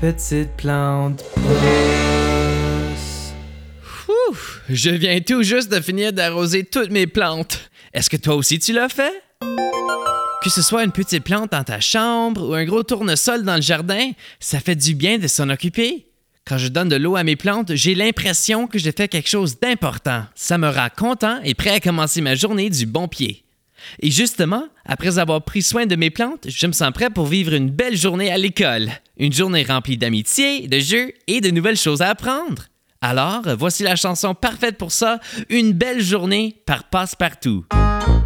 petite plante pousse. Ouf, je viens tout juste de finir d'arroser toutes mes plantes. Est-ce que toi aussi tu l'as fait? Que ce soit une petite plante dans ta chambre ou un gros tournesol dans le jardin, ça fait du bien de s'en occuper. Quand je donne de l'eau à mes plantes, j'ai l'impression que j'ai fait quelque chose d'important. Ça me rend content et prêt à commencer ma journée du bon pied. Et justement, après avoir pris soin de mes plantes, je me sens prêt pour vivre une belle journée à l'école. Une journée remplie d'amitié, de jeux et de nouvelles choses à apprendre. Alors, voici la chanson parfaite pour ça, Une belle journée par Passepartout.